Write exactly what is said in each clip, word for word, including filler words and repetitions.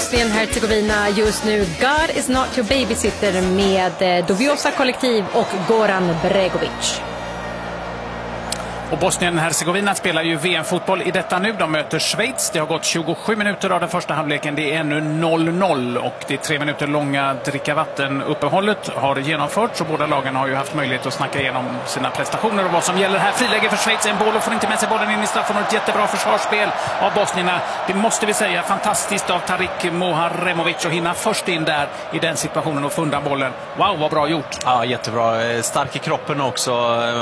Bosnien-Hercegovina just nu. God is not your babysitter med Doviosa Kollektiv och Goran Bregovic. Och Bosnien-Hercegovina spelar ju V M-fotboll i detta nu. De möter Schweiz. Det har gått tjugosju minuter av den första halvleken. Det är ännu noll noll och det tre minuter långa dricka vatten-uppehållet har genomförts. Och båda lagen har ju haft möjlighet att snacka igenom sina prestationer och vad som gäller här. Friläge för Schweiz. En boll och får inte med sig bollen in i straffområdet. Jättebra försvarsspel av bosnierna. Det måste vi säga. Fantastiskt av Tarik Moharemovic att hinna först in där i den situationen och funda bollen. Wow, vad bra gjort. Ja, jättebra. Stark i kroppen också.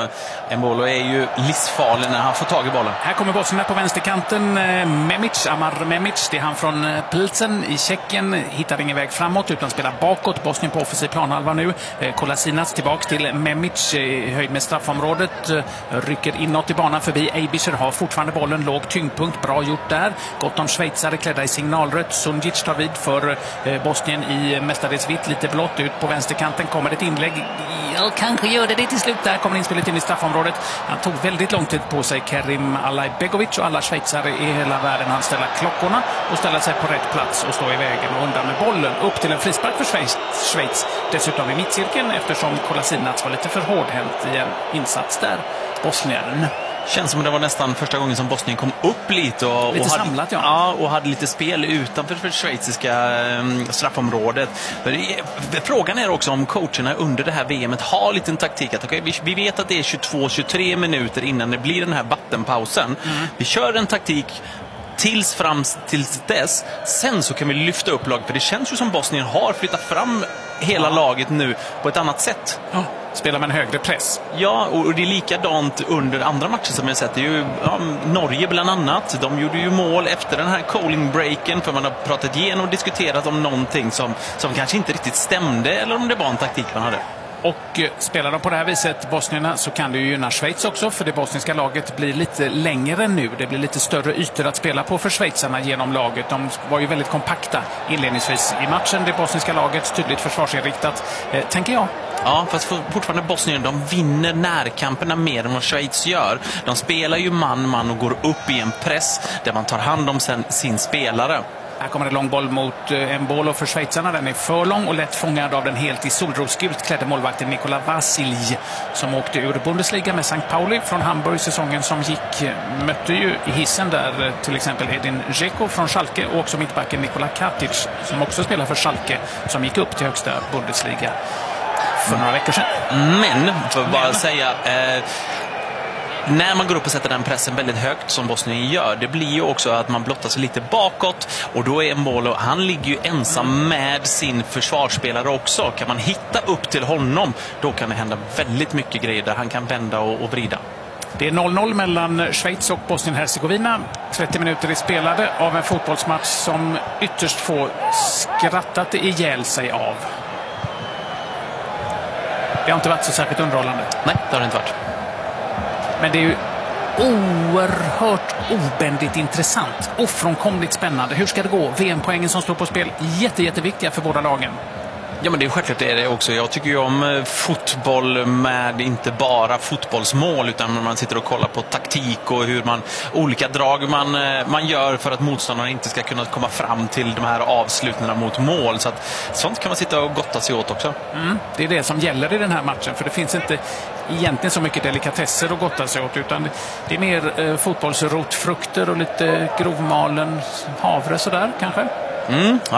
Embolo är ju farlig när han får tag i bollen. Här kommer Bosnien på vänsterkanten. Memic, Amar Memic, det är han från Pilsen i Tjeckien. Hittar ingen väg framåt utan spelar bakåt. Bosnien på offensiv planhalva nu. Kolasinac tillbaks till Memic i höjd med straffområdet. Rycker inåt i banan förbi. Eibischer har fortfarande bollen. Låg tyngdpunkt. Bra gjort där. Gott om schweizare klädda i signalrött. Sunjic tar vid för Bosnien i mestadels vitt. Lite blått ut på vänsterkanten. Kommer ett inlägg. Ja, kanske gör det det till slut. Där kommer inspelet in i straffområdet. Han tog väldigt lång tid på sig, Kerim Alaibegovic, och alla schweizare i hela världen. Han ställer klockorna och ställer sig på rätt plats och står i vägen och undan med bollen upp till en frispark för Schweiz. Schweiz. Dessutom i mittcirkeln eftersom Kolasinac var lite för hårdhänt i en insats där. Bosnien. Känns som det var nästan första gången som Bosnien kom upp lite och, lite och, hade, samlat, ja. Ja, och hade lite spel utanför det schweiziska um, straffområdet. För det, frågan är också om coacherna under det här V M:et har lite en taktik. Att, okay, vi, vi vet att det är tjugotvå till tjugotre minuter innan det blir den här vattenpausen. Mm. Vi kör en taktik tills fram tills dess. Sen så kan vi lyfta upp laget. För det känns ju som Bosnien har flyttat fram hela ja. laget nu på ett annat sätt. Ja. Spelar med en högre press. Ja, och det är likadant under andra matcher som jag sett. Det är ju ja, Norge bland annat. De gjorde ju mål efter den här calling breaken för man har pratat igenom och diskuterat om någonting som, som kanske inte riktigt stämde eller om det var en taktik man hade. Och spelar de på det här viset, bosnierna, så kan det ju gynna Schweiz också, för det bosniska laget blir lite längre nu. Det blir lite större ytor att spela på för schweizarna genom laget. De var ju väldigt kompakta inledningsvis i matchen. Det bosniska laget tydligt försvarsinriktat, eh, tänker jag. Ja, fast fortfarande Bosnien, de vinner närkamperna mer än vad Schweiz gör. De spelar ju man-man och går upp i en press där man tar hand om sen, sin spelare. Här kommer det lång boll mot en boll för schweizarna. Den är för lång och lätt fångad av den helt i solrosgult klädde målvakten Nikola Vasilj som åkte ur Bundesliga med Sankt Pauli från Hamburg säsongen som gick. Mötte ju i hissen där till exempel Edin Dzeko från Schalke och också mittbacken Nikola Katic som också spelar för Schalke som gick upp till högsta Bundesliga för några veckor sedan. Men, för att bara Men. säga... Eh... När man går upp och sätter den pressen väldigt högt som Bosnien gör, det blir ju också att man blottar sig lite bakåt och då är Embolo, han ligger ju ensam med sin försvarsspelare också. Kan man hitta upp till honom, då kan det hända väldigt mycket grejer där han kan vända och, och vrida. Det är noll noll mellan Schweiz och Bosnien-Hercegovina. trettio minuter är spelade av en fotbollsmatch som ytterst få skrattat ihjäl sig av. Det har inte varit så särskilt underhållande. Nej, det har det inte varit. Men det är ju oerhört obändigt intressant. Ofrånkomligt spännande. Hur ska det gå? V M-poängen som står på spel. Jätte, jätteviktiga för båda lagen. Ja, men det är självklart det är det också. Jag tycker ju om fotboll med inte bara fotbollsmål utan man sitter och kollar på taktik och hur man, olika drag man, man gör för att motståndarna inte ska kunna komma fram till de här avslutningarna mot mål. Så att sånt kan man sitta och gotta sig åt också. Mm, det är det som gäller i den här matchen, för det finns inte egentligen så mycket delikatesser att gotta sig åt, utan det är mer eh, fotbollsrotfrukter och lite grovmalen havre sådär kanske. Mm.